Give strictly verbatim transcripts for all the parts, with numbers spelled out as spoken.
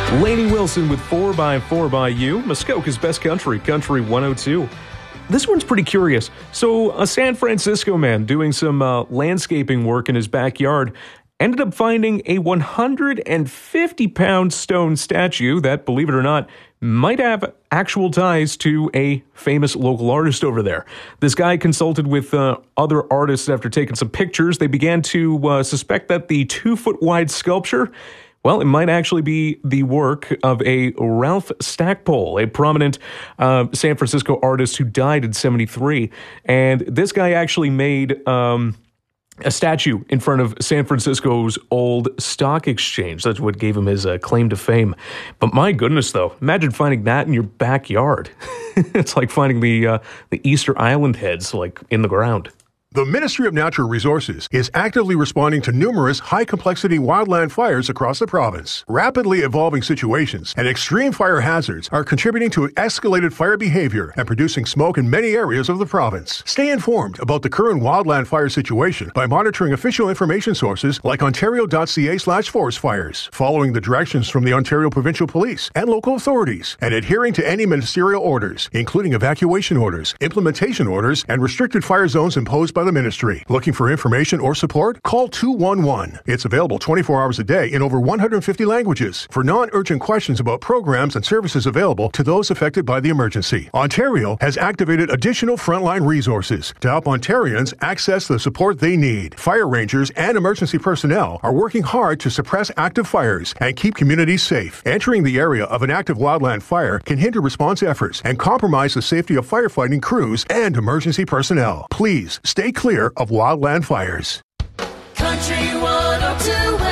Lainey Wilson with four by four by You, Muskoka's Best Country, Country one oh two. This one's pretty curious. So a San Francisco man doing some uh, landscaping work in his backyard ended up finding a one hundred fifty pound stone statue that, believe it or not, might have actual ties to a famous local artist over there. This guy consulted with uh, other artists after taking some pictures. They began to uh, suspect that the two-foot-wide sculpture, well, it might actually be the work of a Ralph Stackpole, a prominent uh, San Francisco artist who died in seventy-three. And this guy actually made um, a statue in front of San Francisco's old stock exchange. That's what gave him his uh, claim to fame. But my goodness, though, imagine finding that in your backyard. It's like finding the uh, the Easter Island heads, like, in the ground. The Ministry of Natural Resources is actively responding to numerous high-complexity wildland fires across the province. Rapidly evolving situations and extreme fire hazards are contributing to escalated fire behavior and producing smoke in many areas of the province. Stay informed about the current wildland fire situation by monitoring official information sources like ontario.ca slash forest fires, following the directions from the Ontario Provincial Police and local authorities, and adhering to any ministerial orders, including evacuation orders, implementation orders, and restricted fire zones imposed by by the ministry. Looking for information or support? Call two one one. It's available twenty-four hours a day in over one hundred fifty languages for non-urgent questions about programs and services available to those affected by the emergency. Ontario has activated additional frontline resources to help Ontarians access the support they need. Fire rangers and emergency personnel are working hard to suppress active fires and keep communities safe. Entering the area of an active wildland fire can hinder response efforts and compromise the safety of firefighting crews and emergency personnel. Please stay clear of wildland fires. Country one oh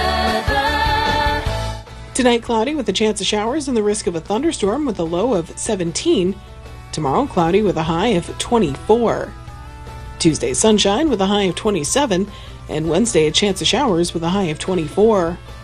two weather. Tonight, cloudy with a chance of showers and the risk of a thunderstorm with a low of seventeen. Tomorrow, cloudy with a high of twenty-four. Tuesday, sunshine with a high of twenty-seven. And Wednesday, a chance of showers with a high of twenty-four.